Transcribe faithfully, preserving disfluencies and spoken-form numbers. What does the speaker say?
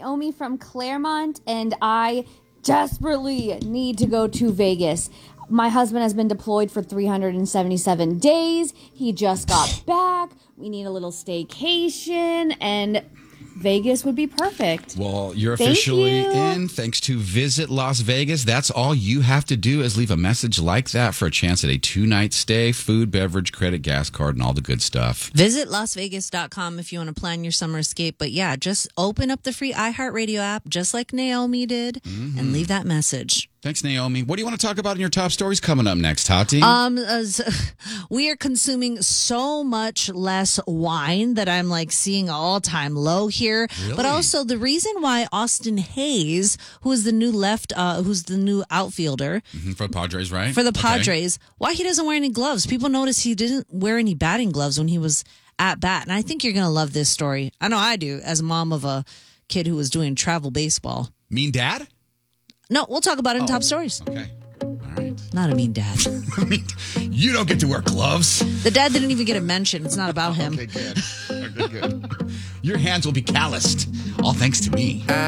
Naomi from Claremont, and I desperately need to go to Vegas. My husband has been deployed for three hundred seventy-seven days. He just got back. We need a little staycation, and Vegas would be perfect. Well, you're Thank officially you. in thanks to Visit Las Vegas. That's all you have to do is leave a message like that for a chance at a two-night stay, food, beverage, credit, gas card, and all the good stuff. Visit las vegas dot com if you want to plan your summer escape. But yeah, just open up the free iHeartRadio app, just like Naomi did, mm-hmm. and leave that message. Thanks, Naomi. What do you want to talk about in your top stories coming up next, Tati? Um, as, we are consuming so much less wine that I'm like seeing all-time low here. Really? But also the reason why Austin Hayes, who is the new left, uh, who's the new outfielder mm-hmm, for the Padres, right? For the Okay. Padres, why he doesn't wear any gloves. People notice he didn't wear any batting gloves when he was at bat. And I think you're going to love this story. I know I do, as a mom of a kid who was doing travel baseball. Mean dad? No, we'll talk about it in oh, top stories. Okay. All right. Not a mean dad. You don't get to wear gloves. The dad didn't even get a mention. It's not about him. Okay, good. Okay, good. Your hands will be calloused. All thanks to me.